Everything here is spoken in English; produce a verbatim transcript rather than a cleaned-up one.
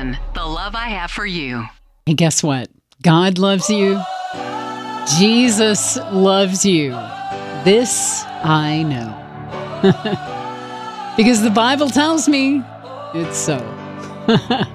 ten, The Love I Have for You. And guess what? God loves you. Jesus loves you. This I know. Because the Bible tells me it's so.